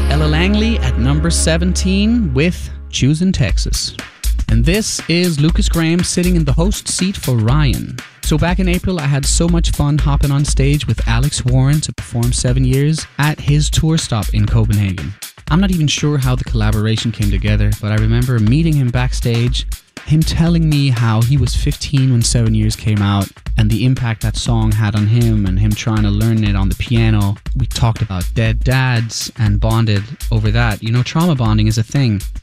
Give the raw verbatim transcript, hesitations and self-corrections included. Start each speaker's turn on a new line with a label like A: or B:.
A: Ella Langley at number seventeen with Choosing Texas. And this is Lucas Graham sitting in the host seat for Ryan. So back in April, I had so much fun hopping on stage with Alex Warren to perform Seven Years at his tour stop in Copenhagen. I'm not even sure how the collaboration came together, but I remember meeting him backstage, him telling me how he was fifteen when Seven Years came out and the impact that song had on him and him trying to learn it on the piano. We talked about dead dads and bonded over that. You know, trauma bonding is a thing.